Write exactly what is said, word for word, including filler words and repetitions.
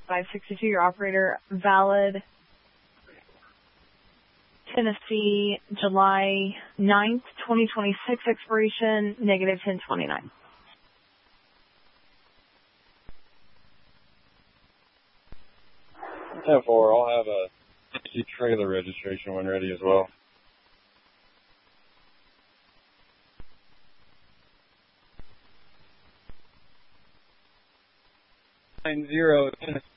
five sixty-two, your operator, valid Tennessee, July ninth, twenty twenty-six, expiration, negative ten twenty-nine. ten four, I'll have a trailer registration when ready as well. nine zero, Tennessee.